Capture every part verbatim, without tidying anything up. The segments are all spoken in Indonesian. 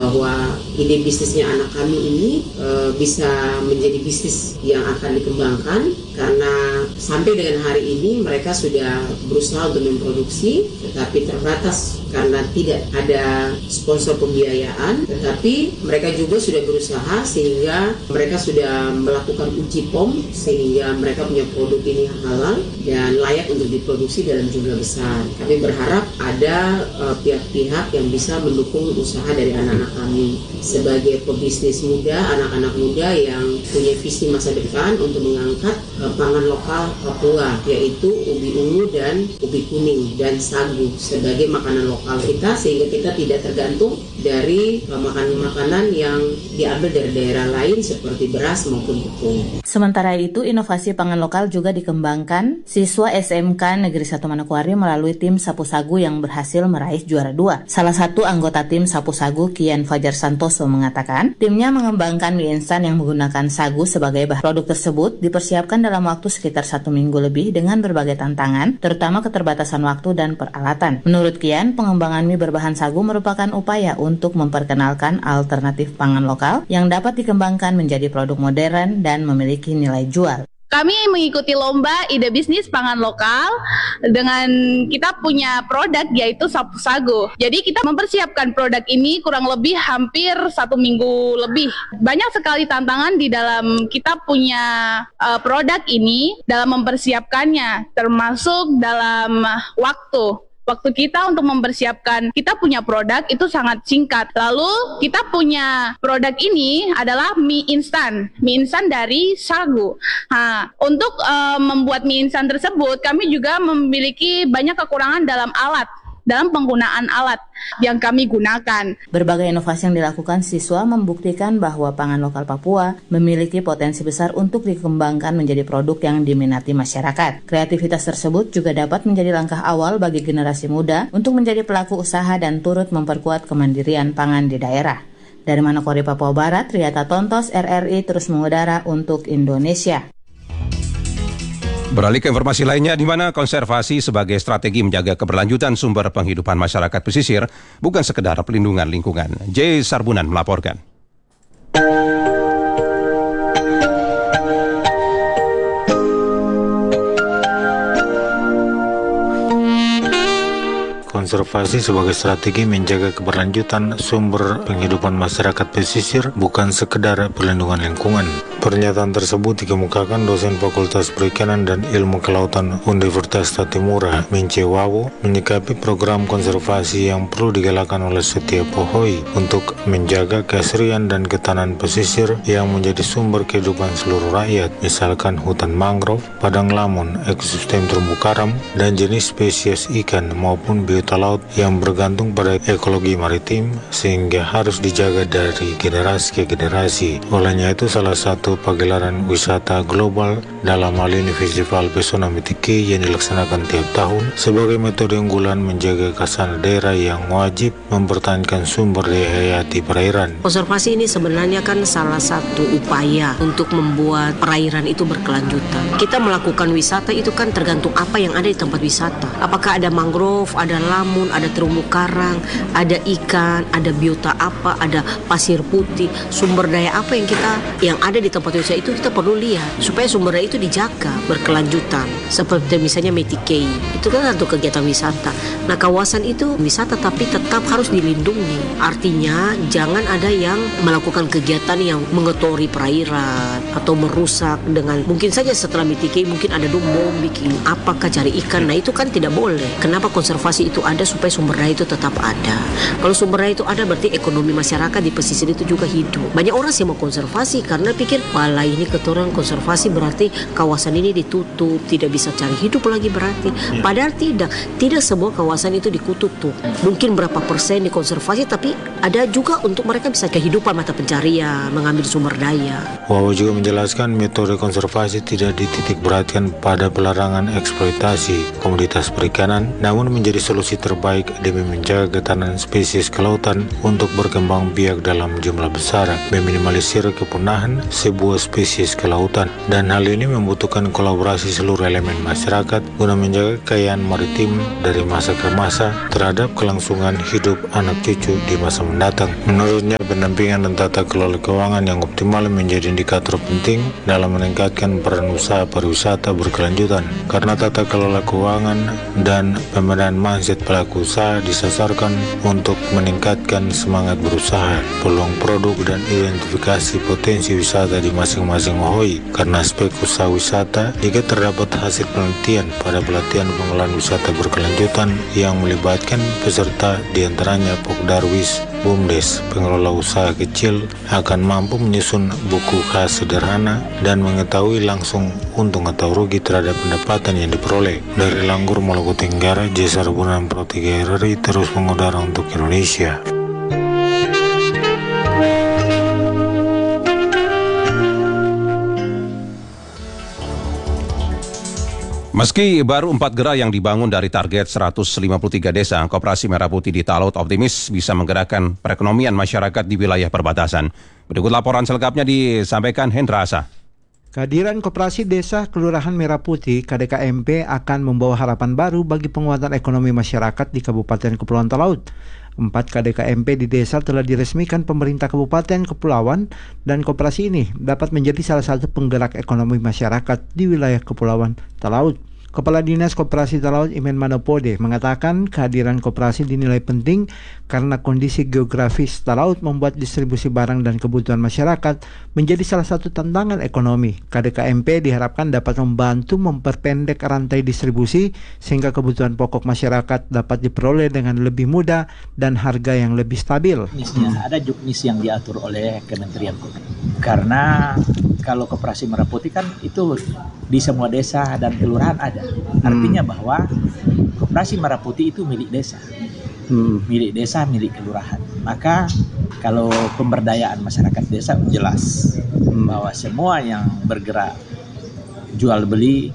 bahwa ide bisnisnya anak kami ini e, bisa menjadi bisnis yang akan dikembangkan, karena sampai dengan hari ini mereka sudah berusaha untuk memproduksi, tetapi terbatas karena tidak ada sponsor pembiayaan. Tetapi mereka juga sudah berusaha sehingga mereka sudah melakukan uji pom sehingga mereka punya produk ini halal dan layak untuk diproduksi dalam jumlah besar. Kami berharap ada uh, pihak-pihak yang bisa mendukung usaha dari anak-anak kami sebagai pebisnis muda, anak-anak muda yang punya visi masa depan untuk mengangkat uh, pangan lokal Papua, yaitu ubi ungu dan ubi kuning dan sagu sebagai makanan lokal kita, sehingga kita tidak tergantung dari uh, makanan-makanan yang diambil dari daerah lain seperti beras maupun tepung. Sementara itu, inovasi pangan lokal juga dikembangkan siswa S M K Negeri satu Manokwari melalui tim Sapu Sagu yang berhasil meraih juara dua. Salah satu anggota tim Sapu Sagu, Kian Fajar Santoso, mengatakan timnya mengembangkan mie instan yang menggunakan sagu sebagai bahan. Produk tersebut dipersiapkan dalam waktu sekitar satu minggu lebih dengan berbagai tantangan, terutama keterbatasan waktu dan peralatan. Menurut Kian, pengembangan mie berbahan sagu merupakan upaya untuk memperkenalkan alternatif pangan lokal yang dapat dikembangkan menjadi produk modern dan memiliki nilai jual. Kami mengikuti lomba ide bisnis pangan lokal dengan kita punya produk yaitu Sapu Sagu. Jadi kita mempersiapkan produk ini kurang lebih hampir satu minggu lebih. Banyak sekali tantangan di dalam kita punya uh, produk ini dalam mempersiapkannya, termasuk dalam waktu. Waktu kita untuk mempersiapkan kita punya produk itu sangat singkat. Lalu kita punya produk ini adalah mie instan, mie instan dari sagu. Nah, untuk uh, membuat mie instan tersebut, kami juga memiliki banyak kekurangan dalam alat. dalam penggunaan alat yang kami gunakan. Berbagai inovasi yang dilakukan siswa membuktikan bahwa pangan lokal Papua memiliki potensi besar untuk dikembangkan menjadi produk yang diminati masyarakat. Kreativitas tersebut juga dapat menjadi langkah awal bagi generasi muda untuk menjadi pelaku usaha dan turut memperkuat kemandirian pangan di daerah. Dari Manokwari, Papua Barat, Riyata Tontos, R R I terus mengudara untuk Indonesia. Beralih ke informasi lainnya, di mana konservasi sebagai strategi menjaga keberlanjutan sumber penghidupan masyarakat pesisir bukan sekedar pelindungan lingkungan. J. Sarbunan melaporkan. Konservasi sebagai strategi menjaga keberlanjutan sumber penghidupan masyarakat pesisir bukan sekedar perlindungan lingkungan. Pernyataan tersebut dikemukakan dosen Fakultas Perikanan dan Ilmu Kelautan Universitas Tatimura, Mince Wawo, menyikapi program konservasi yang perlu digalakkan oleh setiap pohoi untuk menjaga keasrian dan ketahanan pesisir yang menjadi sumber kehidupan seluruh rakyat, misalkan hutan mangrove, padang lamun, ekosistem terumbu karang, dan jenis spesies ikan maupun biota laut yang bergantung pada ekologi maritim sehingga harus dijaga dari generasi ke generasi. Olehnya itu salah satu pagelaran wisata global dalam hal ini Festival Pesona Mitike yang dilaksanakan tiap tahun sebagai metode unggulan menjaga khasana daerah yang wajib mempertahankan sumber daya hayati perairan. Konservasi ini sebenarnya kan salah satu upaya untuk membuat perairan itu berkelanjutan. Kita melakukan wisata itu kan tergantung apa yang ada di tempat wisata. Apakah ada mangrove, ada lamun, ada terumbu karang, ada ikan, ada biota apa, ada pasir putih, sumber daya apa yang kita yang ada di tempat wisata itu kita perlu lihat supaya sumber daya itu dijaga berkelanjutan. Seperti misalnya Metikei, itu kan satu kegiatan wisata. Nah, kawasan itu wisata tapi tetap harus dilindungi. Artinya jangan ada yang melakukan kegiatan yang mengotori perairan atau merusak dengan mungkin saja setelah Metikei mungkin ada bom bikin apakah cari ikan. Nah, itu kan tidak boleh. Kenapa konservasi itu ada? Supaya sumber daya itu tetap ada. Kalau sumber daya itu ada berarti ekonomi masyarakat di pesisir itu juga hidup. Banyak orang sih mau konservasi karena pikir wala ini ketoran konservasi berarti kawasan ini ditutup, tidak bisa cari hidup lagi berarti. Padahal tidak. Tidak semua kawasan itu dikutuk tuh. Mungkin berapa persen dikonservasi tapi ada juga untuk mereka bisa kehidupan mata pencarian, mengambil sumber daya. Wawo juga menjelaskan metode konservasi tidak dititik beratkan pada pelarangan eksploitasi komoditas perikanan, namun menjadi solusi terbaik demi menjaga ketahanan spesies kelautan untuk berkembang biak dalam jumlah besar, meminimalisir kepunahan sebuah spesies kelautan. Dan hal ini membutuhkan kolaborasi seluruh elemen masyarakat guna menjaga kekayaan maritim dari masa ke masa terhadap kelangsungan hidup anak cucu di masa mendatang. Menurutnya, pendampingan dan tata kelola keuangan yang optimal menjadi indikator penting dalam meningkatkan peran usaha pariwisata berkelanjutan. Karena tata kelola keuangan dan pembinaan mindset pelaku usaha disasarkan untuk meningkatkan semangat berusaha, peluang produk dan identifikasi potensi wisata di masing-masing ohoi. Karena aspek usaha wisata juga terdapat hasil penelitian pada pelatihan pengelolaan wisata berkelanjutan yang melibatkan peserta diantaranya Pokdarwis, BUMDes, pengelola usaha kecil akan mampu menyusun buku khas sederhana dan mengetahui langsung untung atau rugi terhadap pendapatan yang diperoleh. Dari Langgur, Maluku Tenggara, J. Sarbunan Pro tiga R R I terus mengudara untuk Indonesia. Meski baru empat gerai yang dibangun dari target seratus lima puluh tiga desa, Koperasi Merah Putih di Talaut optimis bisa menggerakkan perekonomian masyarakat di wilayah perbatasan. Berikut laporan selengkapnya disampaikan Hendra Asa. Kehadiran Koperasi Desa Kelurahan Merah Putih K D K M P akan membawa harapan baru bagi penguatan ekonomi masyarakat di Kabupaten Kepulauan Talaut. Empat K D K M P di desa telah diresmikan pemerintah Kabupaten Kepulauan dan koperasi ini dapat menjadi salah satu penggerak ekonomi masyarakat di wilayah Kepulauan Talaut. Kepala Dinas Koperasi Talaut Imen Manopode mengatakan kehadiran koperasi dinilai penting karena kondisi geografis Talaut membuat distribusi barang dan kebutuhan masyarakat menjadi salah satu tantangan ekonomi. K D K M P diharapkan dapat membantu memperpendek rantai distribusi sehingga kebutuhan pokok masyarakat dapat diperoleh dengan lebih mudah dan harga yang lebih stabil. Juknisnya, ada juknis yang diatur oleh Kementerian Koperasi. Karena kalau Koperasi Merah Putih kan itu di semua desa dan kelurahan ada. Artinya bahwa Koperasi Merah Putih itu milik desa, hmm. milik desa, milik kelurahan. Maka kalau pemberdayaan masyarakat desa jelas hmm. bahwa semua yang bergerak jual beli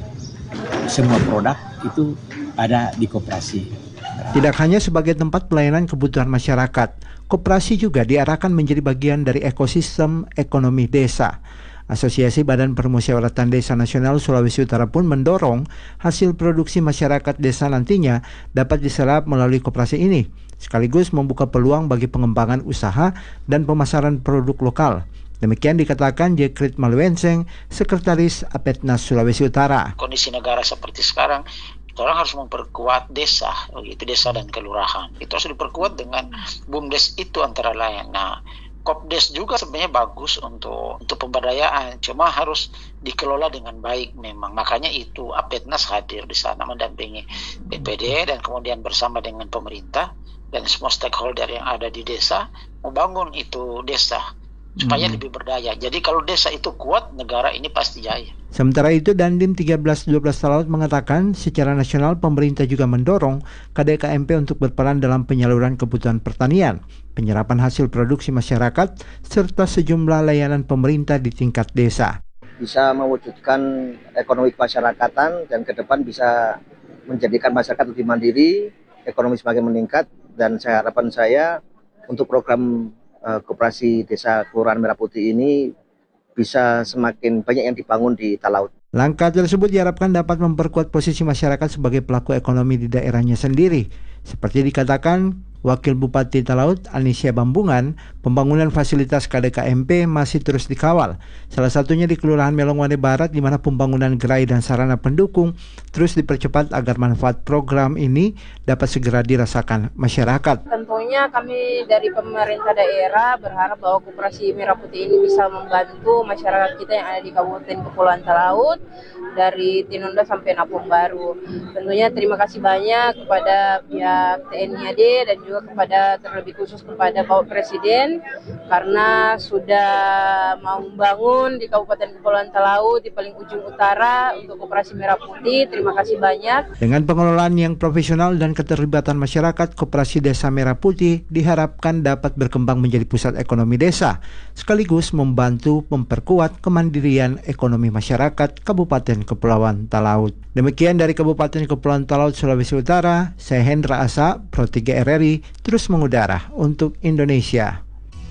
semua produk itu ada di koperasi. Tidak hanya sebagai tempat pelayanan kebutuhan masyarakat, koperasi juga diarahkan menjadi bagian dari ekosistem ekonomi desa. Asosiasi Badan Permusyawaratan Desa Nasional Sulawesi Utara pun mendorong hasil produksi masyarakat desa nantinya dapat diserap melalui koperasi ini, sekaligus membuka peluang bagi pengembangan usaha dan pemasaran produk lokal. Demikian dikatakan Jekrit Maluenseng, Sekretaris Apetnas Sulawesi Utara. Kondisi negara seperti sekarang, orang harus memperkuat desa, itu desa dan kelurahan. Itu harus diperkuat dengan BUMDes itu antara lain. Nah, Kopdes juga sebenarnya bagus untuk untuk pemberdayaan, cuma harus dikelola dengan baik memang. Makanya itu Apetnas hadir di sana mendampingi B P D dan kemudian bersama dengan pemerintah dan semua stakeholder yang ada di desa membangun itu desa supaya hmm. lebih berdaya. Jadi kalau desa itu kuat, negara ini pasti jaya. Sementara itu, Dandim tiga belas dua belas Talaut mengatakan secara nasional pemerintah juga mendorong K D K M P untuk berperan dalam penyaluran kebutuhan pertanian, penyerapan hasil produksi masyarakat, serta sejumlah layanan pemerintah di tingkat desa. Bisa mewujudkan ekonomi kemasyarakatan dan ke depan bisa menjadikan masyarakat lebih mandiri, ekonomi semakin meningkat, dan saya harapan saya untuk program uh, Koperasi Desa Kelurahan Merah Putih ini bisa semakin banyak yang dibangun di Talaut. Langkah tersebut diharapkan dapat memperkuat posisi masyarakat sebagai pelaku ekonomi di daerahnya sendiri. Seperti dikatakan Wakil Bupati Talaut Anisya Bambungan, pembangunan fasilitas K D K M P masih terus dikawal. Salah satunya di Kelurahan Melongwane Barat, di mana pembangunan gerai dan sarana pendukung terus dipercepat agar manfaat program ini dapat segera dirasakan masyarakat. Tentunya kami dari pemerintah daerah berharap bahwa Koperasi Merah Putih ini bisa membantu masyarakat kita yang ada di Kabupaten Kepulauan Talaut dari Tinunda sampai Napung Baru. Tentunya terima kasih banyak kepada pihak T N I A D dan juga kepada terlebih khusus kepada Bapak Presiden karena sudah mau membangun di Kabupaten Kepulauan Talaut di paling ujung utara untuk Koperasi Merah Putih. Terima kasih banyak. Dengan pengelolaan yang profesional dan keterlibatan masyarakat, Koperasi Desa Merah Putih diharapkan dapat berkembang menjadi pusat ekonomi desa, sekaligus membantu memperkuat kemandirian ekonomi masyarakat Kabupaten Kepulauan Talaut. Demikian dari Kabupaten Kepulauan Talaut, Sulawesi Utara, saya Hendra Asa, Pro tiga R R I, terus mengudara untuk Indonesia.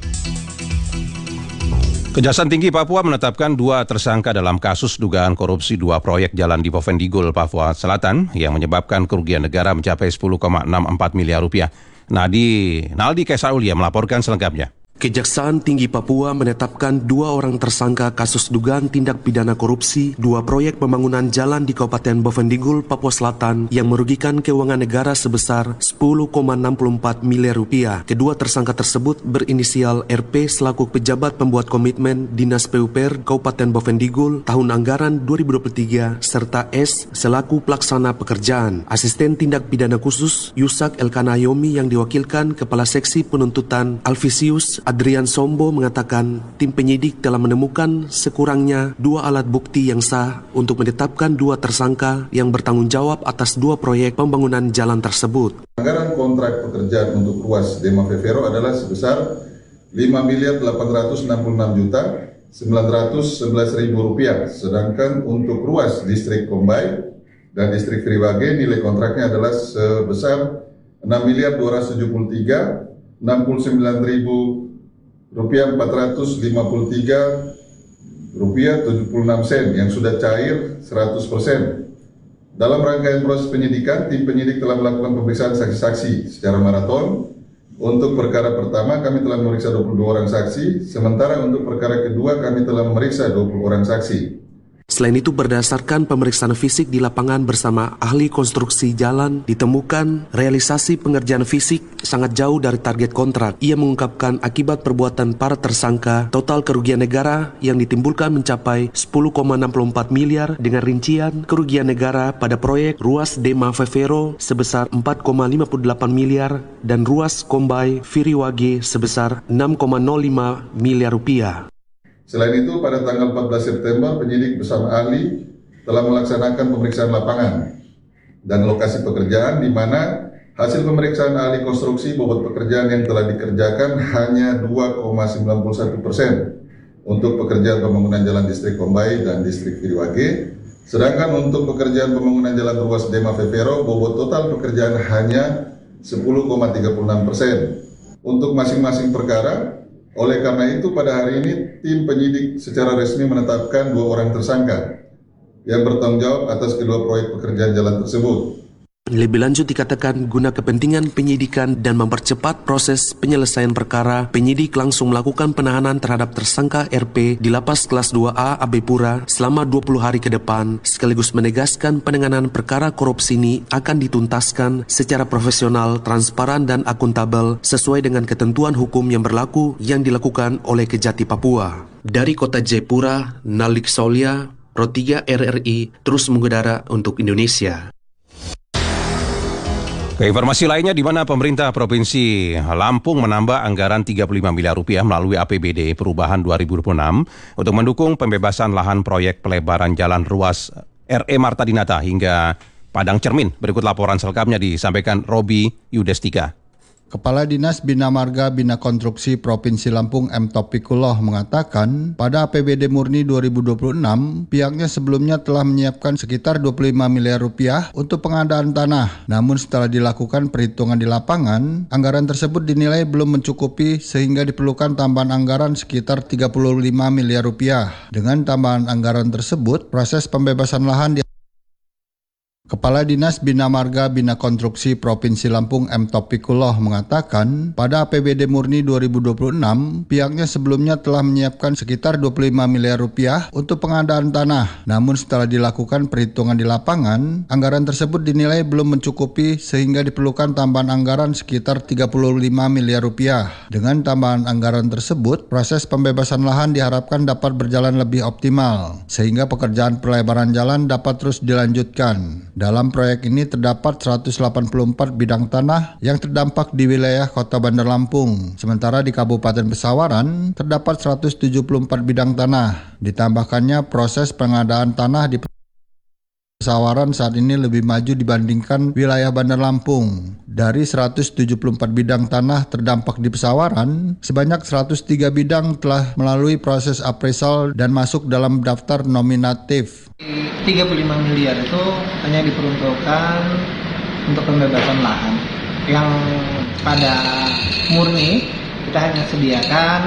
Kejaksaan Tinggi Papua menetapkan dua tersangka dalam kasus dugaan korupsi dua proyek jalan di Bovendigul, Papua Selatan yang menyebabkan kerugian negara mencapai sepuluh koma enam empat miliar rupiah. Nadi Naldi Kesaulia melaporkan selengkapnya. Kejaksaan Tinggi Papua menetapkan dua orang tersangka kasus dugaan tindak pidana korupsi dua proyek pembangunan jalan di Kabupaten Bovendigul, Papua Selatan yang merugikan keuangan negara sebesar sepuluh koma enam empat miliar rupiah. Kedua tersangka tersebut berinisial R P selaku pejabat pembuat komitmen Dinas P U P R Kabupaten Bovendigul tahun anggaran dua ribu dua puluh tiga serta S selaku pelaksana pekerjaan. Asisten Tindak Pidana Khusus Yusak Elkanayomi yang diwakilkan Kepala Seksi Penuntutan Alvisius Adrian Sombo mengatakan tim penyidik telah menemukan sekurangnya dua alat bukti yang sah untuk menetapkan dua tersangka yang bertanggung jawab atas dua proyek pembangunan jalan tersebut. Anggaran kontrak pekerjaan untuk ruas Dema Vevero adalah sebesar lima miliar delapan ratus enam puluh enam juta sembilan ratus sebelas ribu rupiah, sedangkan untuk ruas distrik Kombay dan distrik Friwage nilai kontraknya adalah sebesar enam miliar dua ratus tujuh puluh tiga enam puluh sembilan ribu rupiah empat ratus lima puluh tiga rupiah tujuh puluh enam sen yang sudah cair seratus persen. Dalam rangkaian proses penyidikan, tim penyidik telah melakukan pemeriksaan saksi-saksi secara maraton. Untuk perkara pertama kami telah memeriksa dua puluh dua orang saksi, sementara untuk perkara kedua kami telah memeriksa dua puluh orang saksi. Selain itu, berdasarkan pemeriksaan fisik di lapangan bersama ahli konstruksi jalan, ditemukan realisasi pengerjaan fisik sangat jauh dari target kontrak. Ia mengungkapkan akibat perbuatan para tersangka, total kerugian negara yang ditimbulkan mencapai sepuluh koma enam empat miliar dengan rincian kerugian negara pada proyek ruas Dema Vevero sebesar empat koma lima delapan miliar dan ruas Kombay Friwage sebesar enam koma nol lima miliar rupiah. Selain itu, pada tanggal empat belas September, penyidik bersama ahli telah melaksanakan pemeriksaan lapangan dan lokasi pekerjaan di mana hasil pemeriksaan ahli konstruksi bobot pekerjaan yang telah dikerjakan hanya dua koma sembilan satu persen untuk pekerjaan pembangunan jalan distrik Kombay dan distrik Friwage, sedangkan untuk pekerjaan pembangunan jalan ruas Dema Vevero bobot total pekerjaan hanya sepuluh koma tiga enam persen untuk masing-masing perkara. Oleh karena itu, pada hari ini tim penyidik secara resmi menetapkan dua orang tersangka yang bertanggung jawab atas kedua proyek pekerjaan jalan tersebut. Lebih lanjut dikatakan guna kepentingan penyidikan dan mempercepat proses penyelesaian perkara, penyidik langsung melakukan penahanan terhadap tersangka R P di Lapas Kelas dua A Abepura selama dua puluh hari ke depan, sekaligus menegaskan penanganan perkara korupsi ini akan dituntaskan secara profesional, transparan dan akuntabel sesuai dengan ketentuan hukum yang berlaku yang dilakukan oleh Kejati Papua. Dari Kota Jayapura, Nalik Saulia, Pro tiga R R I terus mengudara untuk Indonesia. Ke informasi lainnya, di mana pemerintah Provinsi Lampung menambah anggaran tiga puluh lima miliar rupiah melalui A P B D perubahan dua ribu dua puluh enam untuk mendukung pembebasan lahan proyek pelebaran jalan ruas R E Marta Dinata hingga Padang Cermin. Berikut laporan selengkapnya disampaikan Robi Yudestika. Kepala Dinas Bina Marga Bina Konstruksi Provinsi Lampung M. Topikuloh mengatakan pada A P B D murni dua ribu dua puluh enam pihaknya sebelumnya telah menyiapkan sekitar dua puluh lima miliar rupiah untuk pengadaan tanah. Namun setelah dilakukan perhitungan di lapangan, anggaran tersebut dinilai belum mencukupi sehingga diperlukan tambahan anggaran sekitar tiga puluh lima miliar rupiah. Dengan tambahan anggaran tersebut, proses pembebasan lahan di Kepala Dinas Bina Marga Bina Konstruksi Provinsi Lampung M. Topikuloh mengatakan pada A P B D murni dua ribu dua puluh enam pihaknya sebelumnya telah menyiapkan sekitar dua puluh lima miliar rupiah untuk pengadaan tanah. Namun setelah dilakukan perhitungan di lapangan, anggaran tersebut dinilai belum mencukupi sehingga diperlukan tambahan anggaran sekitar tiga puluh lima miliar rupiah. Dengan tambahan anggaran tersebut, proses pembebasan lahan diharapkan dapat berjalan lebih optimal sehingga pekerjaan pelebaran jalan dapat terus dilanjutkan. Dalam proyek ini terdapat seratus delapan puluh empat bidang tanah yang terdampak di wilayah Kota Bandar Lampung. Sementara di Kabupaten Pesawaran terdapat seratus tujuh puluh empat bidang tanah. Ditambahkannya proses pengadaan tanah di Pesawaran saat ini lebih maju dibandingkan wilayah Bandar Lampung. Dari seratus tujuh puluh empat bidang tanah terdampak di Pesawaran, sebanyak seratus tiga bidang telah melalui proses appraisal dan masuk dalam daftar nominatif. tiga puluh lima miliar itu hanya diperuntukkan untuk pembebasan lahan yang pada murni kita hanya sediakan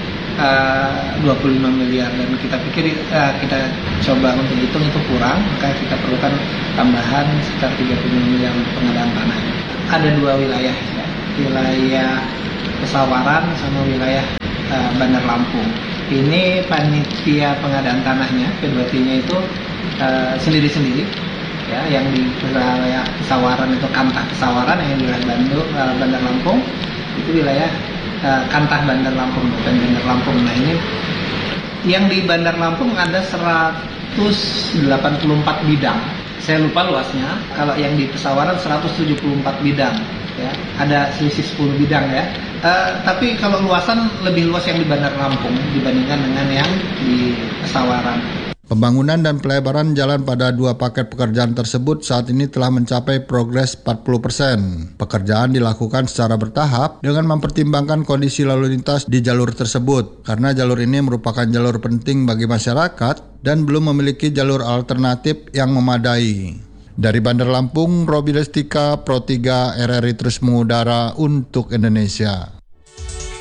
uh, dua puluh lima miliar dan kita pikir uh, kita coba untuk hitung itu kurang, maka kita perlukan tambahan sekitar tiga puluh lima miliar untuk pengadaan tanah. Ada dua wilayah ya, wilayah Pesawaran sama wilayah uh, Bandar Lampung. Ini panitia pengadaan tanahnya P dua T-nya itu uh, sendiri-sendiri, ya, yang di wilayah Pesawaran itu Kantah Pesawaran, yang di wilayah Bandung, uh, Bandar Lampung itu wilayah uh, Kantah Bandar Lampung, bukan Bandar Lampung. Nah ini yang di Bandar Lampung ada seratus delapan puluh empat bidang. Saya lupa luasnya. Kalau yang di Pesawaran seratus tujuh puluh empat bidang, ya. Ada selisih sepuluh bidang ya. Uh, tapi kalau luasan lebih luas yang di Bandar Lampung dibandingkan dengan yang di Pesawaran. Pembangunan dan pelebaran jalan pada dua paket pekerjaan tersebut saat ini telah mencapai progres empat puluh persen. Pekerjaan dilakukan secara bertahap dengan mempertimbangkan kondisi lalu lintas di jalur tersebut, karena jalur ini merupakan jalur penting bagi masyarakat dan belum memiliki jalur alternatif yang memadai. Dari Bandar Lampung, Robi Lestika, Pro tiga R R I terus mengudara untuk Indonesia.